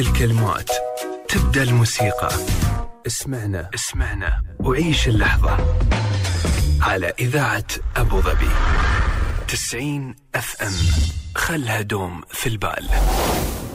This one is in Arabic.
الكلمات، تبدأ الموسيقى. اسمعنا وعيش اللحظة على إذاعة أبو ظبي 90 FM. خلها دوم في البال.